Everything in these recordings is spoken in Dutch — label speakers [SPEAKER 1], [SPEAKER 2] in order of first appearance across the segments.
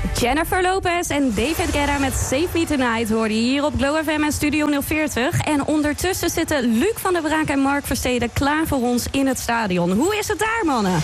[SPEAKER 1] Jennifer Lopez en David Guetta met Save Me Tonight hoorde je hier op Glow FM en Studio 040. En ondertussen zitten Luc van der Braak en Mark Versteden klaar voor ons in het stadion. Hoe is het daar, mannen?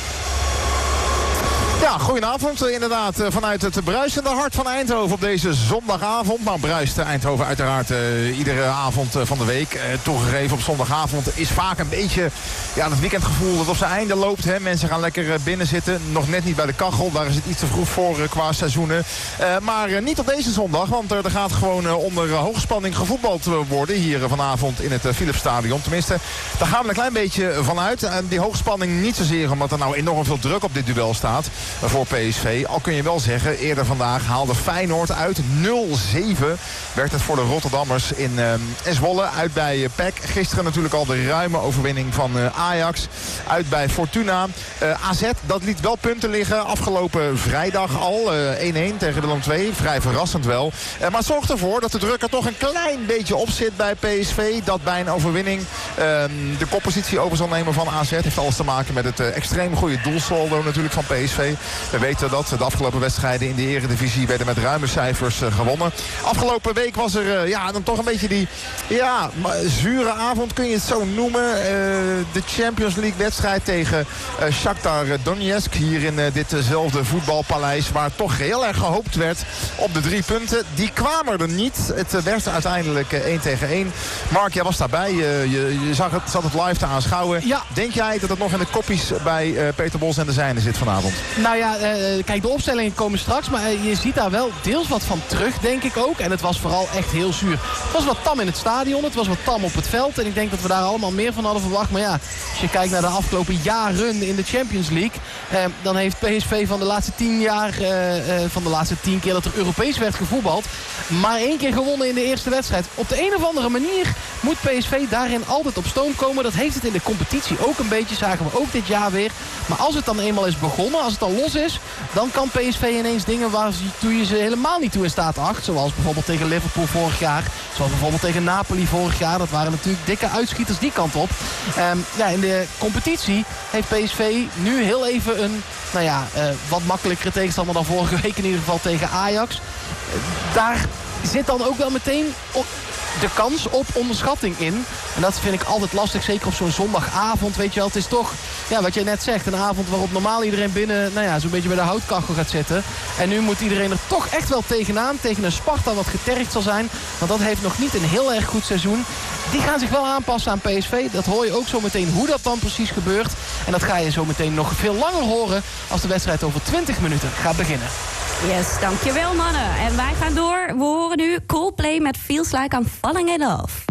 [SPEAKER 2] Ja, goedenavond inderdaad vanuit het bruisende hart van Eindhoven op deze zondagavond. Nou, bruist Eindhoven uiteraard iedere avond van de week. Toegegeven op zondagavond is vaak een beetje het weekendgevoel dat op zijn einde loopt. Hè. Mensen gaan lekker binnen zitten. Nog net niet bij de kachel, daar is het iets te vroeg voor qua seizoenen. Maar niet op deze zondag, want er gaat gewoon onder hoogspanning gevoetbald worden hier vanavond in het Philipsstadion. Tenminste, daar gaan we een klein beetje vanuit. En die hoogspanning niet zozeer omdat er nou enorm veel druk op dit duel staat voor PSV. Al kun je wel zeggen, eerder vandaag haalde Feyenoord uit. 0-7 werd het voor de Rotterdammers in Zwolle. Uit bij PEC. Gisteren natuurlijk al de ruime overwinning van Ajax. Uit bij Fortuna. AZ, dat liet wel punten liggen. Afgelopen vrijdag al 1-1 tegen Willem II. Vrij verrassend wel. Maar het zorgt ervoor dat de druk er toch een klein beetje op zit bij PSV. Dat bij een overwinning de koppositie over zal nemen van AZ. Heeft alles te maken met het extreem goede doelsaldo natuurlijk van PSV. We weten dat de afgelopen wedstrijden in de Eredivisie werden met ruime cijfers gewonnen. Afgelopen week was er dan toch een beetje die zure avond, kun je het zo noemen. De Champions League wedstrijd tegen Shakhtar Donetsk. Hier in ditzelfde voetbalpaleis waar toch heel erg gehoopt werd op de 3 punten. Die kwamen er niet. Het werd uiteindelijk 1-1. Mark, jij was daarbij. Je zat het live te aanschouwen. Ja. Denk jij dat het nog in de koppies bij Peter Bos en de zijnen zit vanavond?
[SPEAKER 3] Nou ja, kijk, de opstellingen komen straks. Maar je ziet daar wel deels wat van terug, denk ik ook. En het was vooral echt heel zuur. Het was wat tam in het stadion. Het was wat tam op het veld. En ik denk dat we daar allemaal meer van hadden verwacht. Maar ja, als je kijkt naar de afgelopen jaren in de Champions League. Dan heeft PSV van de laatste 10 jaar, van de laatste 10 keer dat er Europees werd gevoetbald, maar 1 keer gewonnen in de eerste wedstrijd. Op de een of andere manier moet PSV daarin altijd op stoom komen. Dat heeft het in de competitie ook een beetje. Zagen we ook dit jaar weer. Maar als het dan eenmaal is begonnen, als het dan los is, dan kan PSV ineens dingen waar je ze helemaal niet toe in staat acht. Zoals bijvoorbeeld tegen Liverpool vorig jaar. Zoals bijvoorbeeld tegen Napoli vorig jaar. Dat waren natuurlijk dikke uitschieters die kant op. In de competitie heeft PSV nu heel even een wat makkelijkere tegenstander dan vorige week in ieder geval tegen Ajax. Daar zit dan ook wel meteen de kans op onderschatting in. En dat vind ik altijd lastig, zeker op zo'n zondagavond. Weet je wel, het is toch, wat jij net zegt, een avond waarop normaal iedereen binnen, zo'n beetje bij de houtkachel gaat zitten. En nu moet iedereen er toch echt wel tegenaan, tegen een Sparta wat getergd zal zijn. Want dat heeft nog niet een heel erg goed seizoen. Die gaan zich wel aanpassen aan PSV. Dat hoor je ook zo meteen hoe dat dan precies gebeurt. En dat ga je zo meteen nog veel langer horen als de wedstrijd over 20 minuten gaat beginnen.
[SPEAKER 1] Yes, dankjewel mannen. En wij gaan door. We horen nu Coldplay met Feels Like I'm Falling in Love.